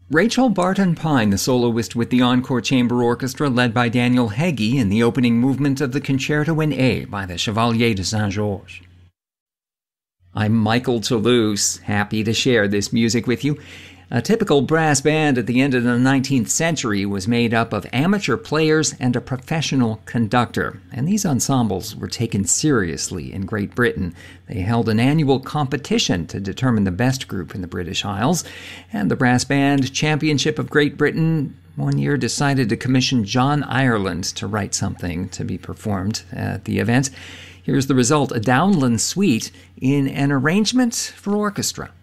Rachel Barton Pine, the soloist with the Encore Chamber Orchestra, led by Daniel Heggie in the opening movement of the Concerto in A by the Chevalier de Saint-Georges. I'm Michael Toulouse, happy to share this music with you. A typical brass band at the end of the 19th century was made up of amateur players and a professional conductor, and these ensembles were taken seriously in Great Britain. They held an annual competition to determine the best group in the British Isles, and the Brass Band Championship of Great Britain one year decided to commission John Ireland to write something to be performed at the event. Here's the result, a Downland suite in an arrangement for orchestra.